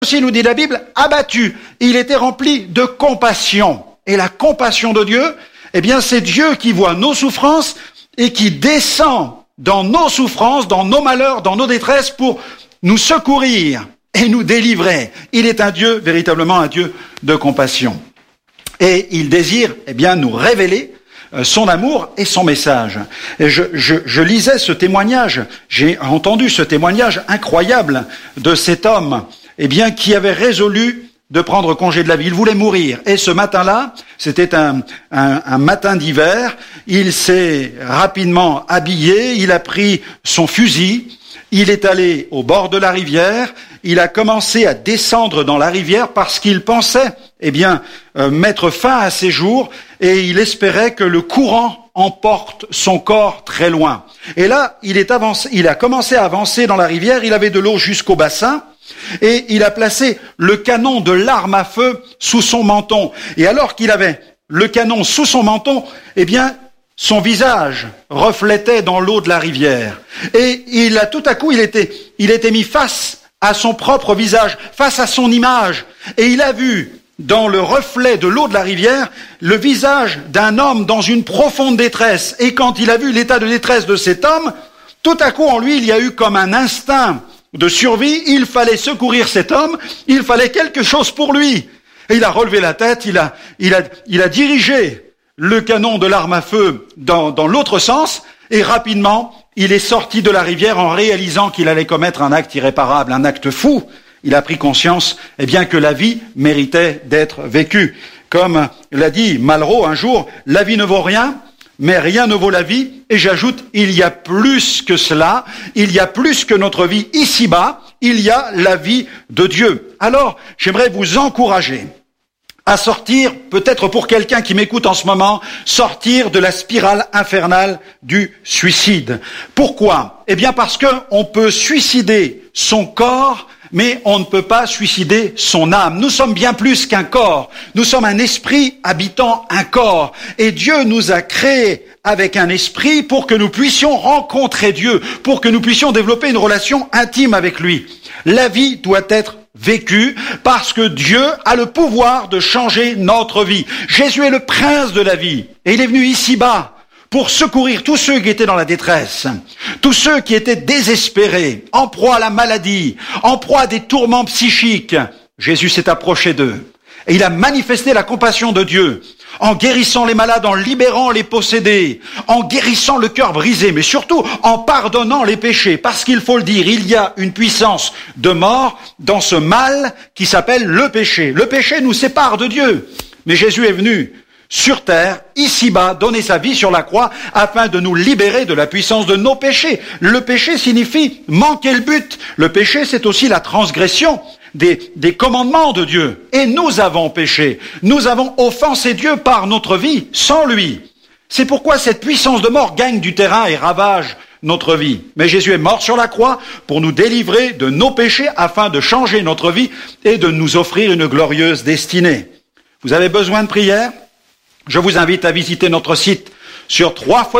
aussi, nous dit la Bible, abattu. Il était rempli de compassion. Et la compassion de Dieu, eh bien, c'est Dieu qui voit nos souffrances et qui descend dans nos souffrances, dans nos malheurs, dans nos détresses pour nous secourir et nous délivrer. Il est un Dieu, véritablement un Dieu de compassion. Et il désire, eh bien, nous révéler son amour et son message. Et je lisais ce témoignage, j'ai entendu ce témoignage incroyable de cet homme, eh bien, qui avait résolu de prendre congé de la vie. Il voulait mourir. Et ce matin-là, c'était un matin d'hiver, il s'est rapidement habillé, il a pris son fusil, il est allé au bord de la rivière, il a commencé à descendre dans la rivière parce qu'il pensait, eh bien, mettre fin à ses jours et il espérait que le courant emporte son corps très loin. Et là, il a commencé à avancer dans la rivière, il avait de l'eau jusqu'au bassin et il a placé le canon de l'arme à feu sous son menton. Et alors qu'il avait le canon sous son menton, eh bien, son visage reflétait dans l'eau de la rivière. Et tout à coup, il était mis face à son propre visage, face à son image. Et il a vu, dans le reflet de l'eau de la rivière, le visage d'un homme dans une profonde détresse. Et quand il a vu l'état de détresse de cet homme, tout à coup, en lui, il y a eu comme un instinct de survie. Il fallait secourir cet homme, il fallait quelque chose pour lui. Et il a relevé la tête, il a dirigé le canon de l'arme à feu dans l'autre sens, et rapidement, il est sorti de la rivière en réalisant qu'il allait commettre un acte irréparable, un acte fou. Il a pris conscience, eh bien, que la vie méritait d'être vécue. Comme l'a dit Malraux un jour, la vie ne vaut rien, mais rien ne vaut la vie. Et j'ajoute, il y a plus que cela, il y a plus que notre vie ici-bas, il y a la vie de Dieu. Alors, j'aimerais vous encourager à sortir, peut-être pour quelqu'un qui m'écoute en ce moment, sortir de la spirale infernale du suicide. Pourquoi ? Eh bien parce qu'on peut suicider son corps, mais on ne peut pas suicider son âme. Nous sommes bien plus qu'un corps. Nous sommes un esprit habitant un corps. Et Dieu nous a créés avec un esprit pour que nous puissions rencontrer Dieu, pour que nous puissions développer une relation intime avec lui. La vie doit être vécue parce que Dieu a le pouvoir de changer notre vie. Jésus est le prince de la vie et il est venu ici-bas pour secourir tous ceux qui étaient dans la détresse, tous ceux qui étaient désespérés, en proie à la maladie, en proie à des tourments psychiques. Jésus s'est approché d'eux et il a manifesté la compassion de Dieu en guérissant les malades, en libérant les possédés, en guérissant le cœur brisé, mais surtout en pardonnant les péchés. Parce qu'il faut le dire, il y a une puissance de mort dans ce mal qui s'appelle le péché. Le péché nous sépare de Dieu. Mais Jésus est venu sur terre, ici-bas, donner sa vie sur la croix afin de nous libérer de la puissance de nos péchés. Le péché signifie manquer le but. Le péché, c'est aussi la transgression des commandements de Dieu. Et nous avons péché. Nous avons offensé Dieu par notre vie, sans lui. C'est pourquoi cette puissance de mort gagne du terrain et ravage notre vie. Mais Jésus est mort sur la croix pour nous délivrer de nos péchés afin de changer notre vie et de nous offrir une glorieuse destinée. Vous avez besoin de prière ? Je vous invite à visiter notre site sur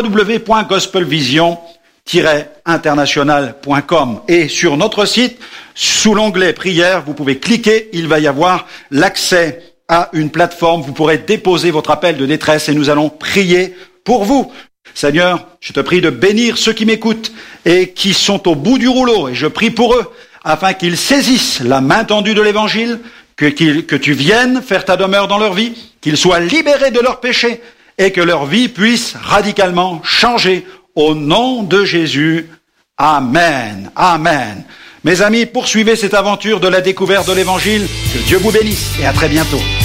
www.gospelvision-international.com et sur notre site, sous l'onglet prière, vous pouvez cliquer, il va y avoir l'accès à une plateforme, vous pourrez déposer votre appel de détresse et nous allons prier pour vous. Seigneur, je te prie de bénir ceux qui m'écoutent et qui sont au bout du rouleau et je prie pour eux afin qu'ils saisissent la main tendue de l'évangile, que tu viennes faire ta demeure dans leur vie, qu'ils soient libérés de leurs péchés et que leur vie puisse radicalement changer au nom de Jésus. Amen. Amen. Mes amis, poursuivez cette aventure de la découverte de l'évangile. Que Dieu vous bénisse et à très bientôt.